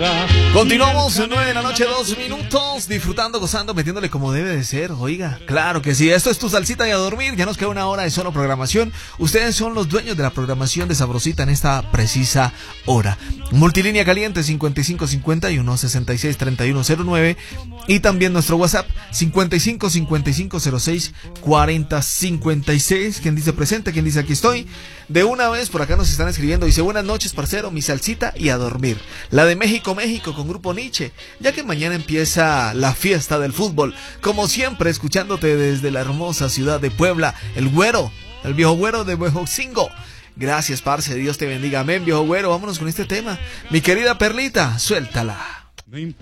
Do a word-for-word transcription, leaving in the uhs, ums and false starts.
Continuamos, nueve de la noche, dos minutos, disfrutando, gozando, metiéndole como debe de ser. Oiga, claro que sí, esto es Tu Salsita y a dormir. Ya nos queda una hora de solo programación. Ustedes son los dueños de la programación de Sabrosita en esta precisa hora. Multilínea caliente cincuenta y cinco cincuenta y uno, sesenta y seis treinta y uno cero nueve. Y también nuestro WhatsApp cincuenta y cinco cincuenta y cinco cero seis cuarenta cincuenta y seis. ¿Quién dice presente? ¿Quién dice aquí estoy? De una vez por acá nos están escribiendo. Dice: buenas noches, parcero, mi salsita y a dormir. La de México, México con Grupo Nietzsche, ya que mañana empieza la fiesta del fútbol. Como siempre, escuchándote desde la hermosa ciudad de Puebla, el güero, el viejo güero de Huejotzingo. Gracias, parce, Dios te bendiga. Amén, viejo güero. Vámonos con este tema. Mi querida Perlita, suéltala.